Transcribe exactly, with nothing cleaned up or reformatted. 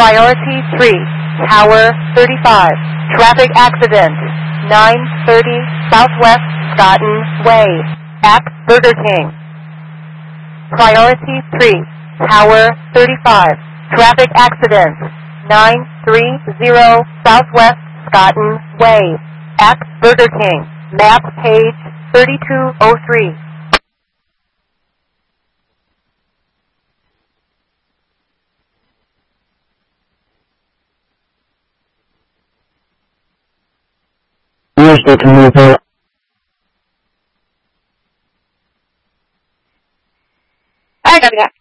Priority three, Tower thirty-five. Traffic accident, nine thirty Southwest Scotton Way, at Burger King. Priority three, Tower thirty-five. Traffic accident, nine thirty Southwest Scotton Way, at Burger King. Map page thirty-two oh three. Use the computer. I got that.